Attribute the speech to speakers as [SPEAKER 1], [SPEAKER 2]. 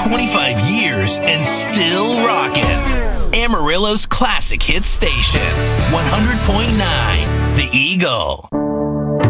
[SPEAKER 1] 25 years and still rocking. Amarillo's classic hit station, 100.9 The Eagle.